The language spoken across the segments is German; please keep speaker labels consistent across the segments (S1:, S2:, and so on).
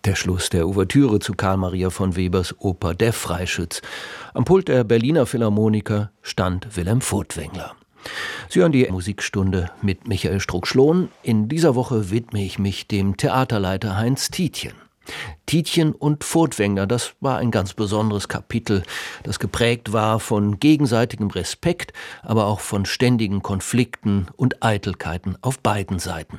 S1: Der Schluss der Ouvertüre zu Carl Maria von Webers Oper Der Freischütz. Am Pult der Berliner Philharmoniker stand Wilhelm Furtwängler. Sie hören die Musikstunde mit Michael Strunk-Schlohn. In dieser Woche widme ich mich dem Theaterleiter Heinz Tietjen. Tietjen und Furtwängler, das war ein ganz besonderes Kapitel, das geprägt war von gegenseitigem Respekt, aber auch von ständigen Konflikten und Eitelkeiten auf beiden Seiten.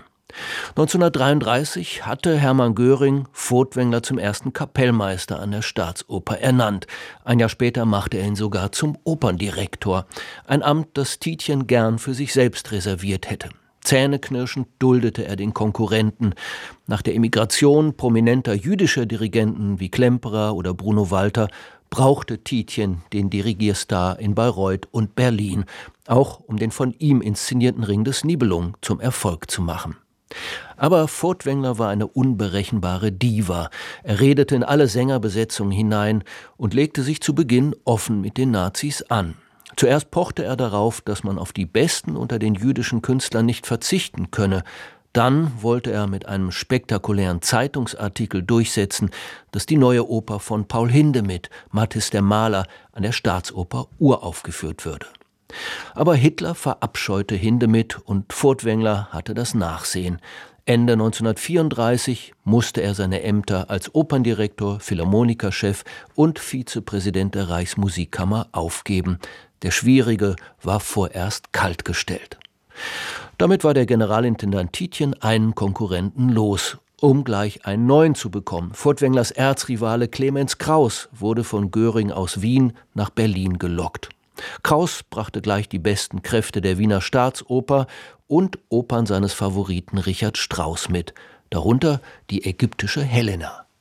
S1: 1933 hatte Hermann Göring Furtwängler zum ersten Kapellmeister an der Staatsoper ernannt. Ein Jahr später machte er ihn sogar zum Operndirektor. Ein Amt, das Tietjen gern für sich selbst reserviert hätte. Zähneknirschend duldete er den Konkurrenten. Nach der Emigration prominenter jüdischer Dirigenten wie Klemperer oder Bruno Walter brauchte Tietjen den Dirigierstar in Bayreuth und Berlin, auch um den von ihm inszenierten Ring des Nibelungen zum Erfolg zu machen. Aber Furtwängler war eine unberechenbare Diva. Er redete in alle Sängerbesetzungen hinein und legte sich zu Beginn offen mit den Nazis an. Zuerst pochte er darauf, dass man auf die Besten unter den jüdischen Künstlern nicht verzichten könne. Dann wollte er mit einem spektakulären Zeitungsartikel durchsetzen, dass die neue Oper von Paul Hindemith, Matthis der Maler, an der Staatsoper uraufgeführt würde. Aber Hitler verabscheute Hindemith und Furtwängler hatte das Nachsehen. Ende 1934 musste er seine Ämter als Operndirektor, Philharmonikerchef und Vizepräsident der Reichsmusikkammer aufgeben. Der Schwierige war vorerst kaltgestellt. Damit war der Generalintendant Tietjen einen Konkurrenten los, um gleich einen neuen zu bekommen. Furtwänglers Erzrivale Clemens Krauss wurde von Göring aus Wien nach Berlin gelockt. Krauss brachte gleich die besten Kräfte der Wiener Staatsoper und Opern seines Favoriten Richard Strauss mit, darunter die ägyptische Helena.